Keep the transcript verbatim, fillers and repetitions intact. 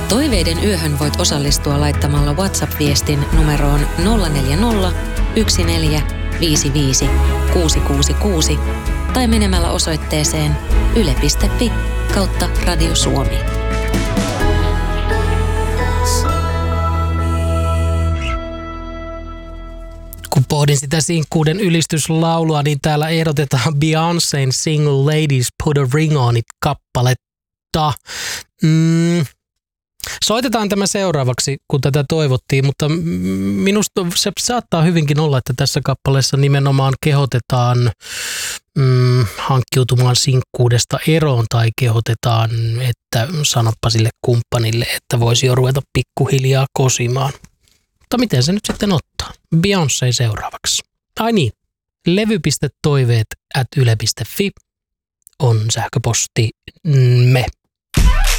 Toiveiden yöhön voit osallistua laittamalla WhatsApp-viestin numeroon nolla neljä nolla, yksi neljä, viisi viisi, kuusi kuusi kuusi tai menemällä osoitteeseen yle piste fi kautta Radio Suomi. Kun pohdin sitä sinkkuuden ylistyslaulua, niin täällä ehdotetaan Beyoncén Single Ladies Put a Ring on It -kappaletta. Mm. Soitetaan tämä seuraavaksi, kun tätä toivottiin, mutta minusta se saattaa hyvinkin olla, että tässä kappaleessa nimenomaan kehotetaan mm, hankkiutumaan sinkkuudesta eroon tai kehotetaan, että sanoppa sille kumppanille, että voisi jo ruveta pikkuhiljaa kosimaan. Mutta miten se nyt sitten ottaa? Beyoncé seuraavaksi. Ai niin, levy piste toiveet ät yle piste fi on sähköpostimme.